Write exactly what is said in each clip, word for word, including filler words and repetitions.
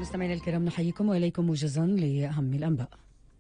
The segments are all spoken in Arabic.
مستمعينا الكرام، نحييكم وإليكم موجزا لأهم الأنباء.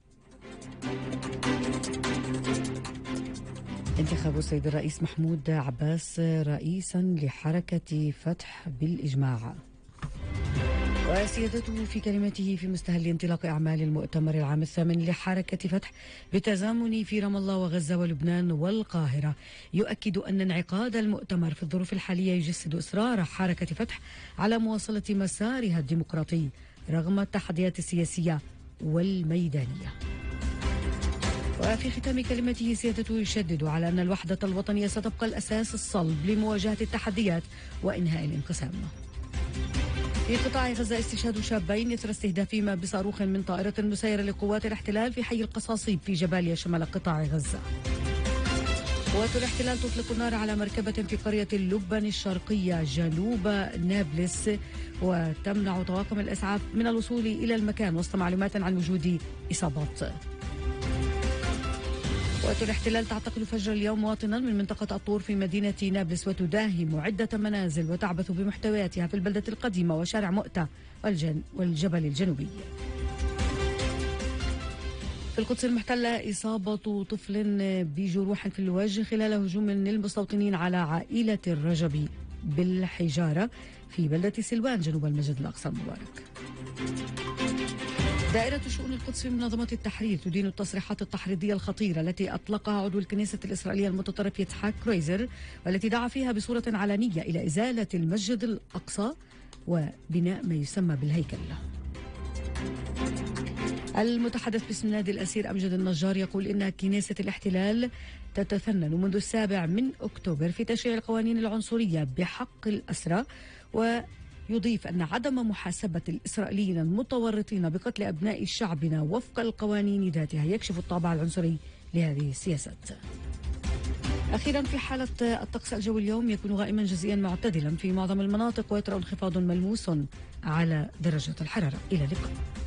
انتخاب السيد الرئيس محمود عباس رئيسا لحركة فتح بالإجماع. وسيادته في كلمته في مستهل انطلاق أعمال المؤتمر العام الثامن لحركة فتح بالتزامن في رام الله وغزة ولبنان والقاهرة، يؤكد أن انعقاد المؤتمر في الظروف الحالية يجسد إصرار حركة فتح على مواصلة مسارها الديمقراطي رغم التحديات السياسية والميدانية. وفي ختام كلمته سيادته يشدد على أن الوحدة الوطنية ستبقى الأساس الصلب لمواجهة التحديات وإنهاء الانقسام. في قطاع غزة استشهاد شابين إثر استهدافهما بصاروخ من طائرة مسيرة لقوات الاحتلال في حي القصاصيب في جباليا شمال قطاع غزة. قوات الاحتلال تطلق النار على مركبة في قرية اللبن الشرقية جنوب نابلس وتمنع طواقم الإسعاف من الوصول إلى المكان وسط معلومات عن وجود إصابات. قوات الاحتلال تعتقل فجر اليوم مواطنا من منطقة الطور في مدينة نابلس وتداهم عدة منازل وتعبث بمحتوياتها في البلدة القديمة وشارع مؤتة والجن والجبل الجنوبي. في القدس المحتلة إصابة طفل بجروح في الوجه خلال هجوم للمستوطنين على عائلة الرجبي بالحجارة في بلدة سلوان جنوب المسجد الأقصى المبارك. دائرة شؤون القدس في منظمة التحرير تدين التصريحات التحريضية الخطيرة التي أطلقها عضو الكنيسة الإسرائيلية المتطرف يتحاك كرويزر، والتي دعا فيها بصورة علنية إلى إزالة المسجد الأقصى وبناء ما يسمى بالهيكل. المتحدث باسم نادي الأسير أمجد النجار يقول إن كنيسة الاحتلال تتفنن منذ السابع من أكتوبر في تشريع القوانين العنصرية بحق الأسرى، ويضيف أن عدم محاسبة الإسرائيليين المتورطين بقتل أبناء شعبنا وفق القوانين ذاتها يكشف الطابع العنصري لهذه السياسات. أخيرا، في حالة الطقس الجوي اليوم يكون غائما جزئيا معتدلا في معظم المناطق ويطرأ انخفاض ملموس على درجة الحرارة. إلى اللقاء.